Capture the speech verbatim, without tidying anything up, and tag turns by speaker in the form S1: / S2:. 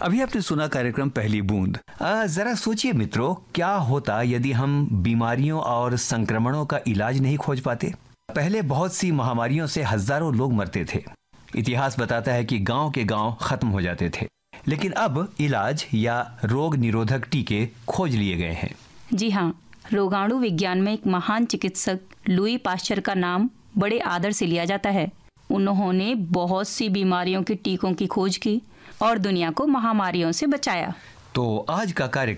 S1: अभी आपने सुना कार्यक्रम पहली बूंद। आ, जरा सोचिए मित्रों, क्या होता यदि हम बीमारियों और संक्रमणों का इलाज नहीं खोज पाते। पहले बहुत सी महामारियों से हजारों लोग मरते थे। इतिहास बताता है कि गांव के गांव खत्म हो जाते थे, लेकिन अब इलाज या रोग निरोधक टीके खोज लिए गए हैं।
S2: जी हाँ, रोगाणु विज्ञान में एक महान चिकित्सक लुई पाश्चर का नाम बड़े आदर से लिया जाता है। उन्होंने बहुत सी बीमारियों के टीकों की खोज की और दुनिया को महामारियों से बचाया।
S1: तो आज का कार्यक्रम